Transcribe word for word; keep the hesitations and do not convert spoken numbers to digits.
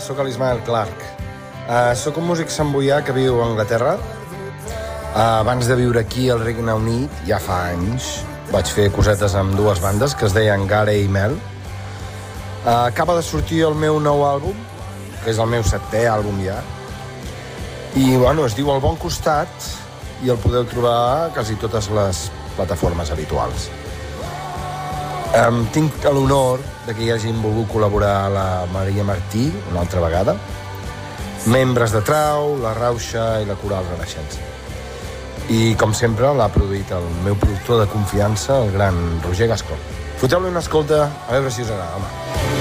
sóc l'Ismael Clark. Uh, sóc un músic samboià que viu a Anglaterra. Uh, abans de viure aquí al Regne Unit, ja fa anys, vaig fer cosetes amb dues bandes que es deien Gare i Mel. Uh, acaba de sortir el meu nou àlbum, que és el meu setè àlbum ja. I, bueno, es diu El Bon Costat i el podeu trobar a quasi totes les plataformes habituals. Um, tinc l'honor de que hi hagin volgut col·laborar la Maria Martí una altra vegada, membres de Trau, la Rauxa i la Coral Renaixença. I, com sempre, l'ha produït el meu productor de confiança, el gran Roger Gascó. Foteu-li una escolta, a veure si us agrada, home.